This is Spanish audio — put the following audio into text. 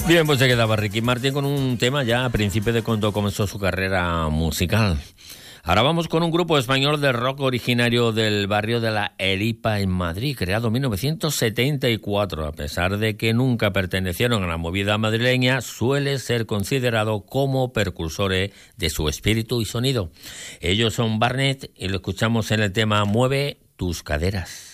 Bien, pues se quedaba Ricky Martin con un tema ya a principio de cuando comenzó su carrera musical. Ahora vamos con un grupo español de rock originario del barrio de La Elipa en Madrid, creado en 1974. A pesar de que nunca pertenecieron a la movida madrileña, suele ser considerado como precursores de su espíritu y sonido. Ellos son Barnet y lo escuchamos en el tema Mueve tus caderas.